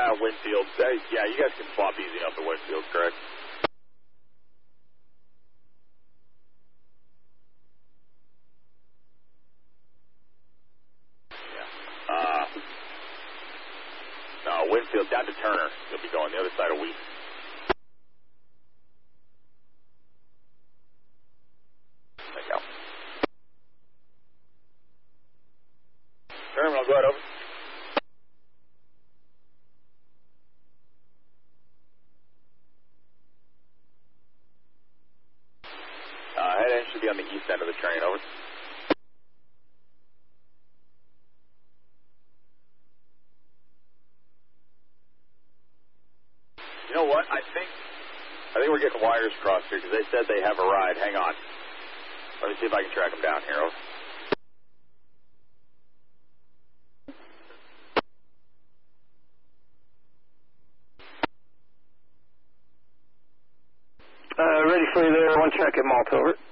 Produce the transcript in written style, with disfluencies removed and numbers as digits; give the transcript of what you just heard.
Winfield. Yeah, you guys can swap easy up the Winfield, correct? Yeah. No, Winfield down to Turner. You'll be going the other side of Wheat. There you go. Terminal, go ahead, over. Head end should be on the east end of the train, over. You know what? I think we're getting wires crossed here because they said they have a ride. Hang on. Let me see if I can track them down here, over. Ready for you there. One track at Malt, over.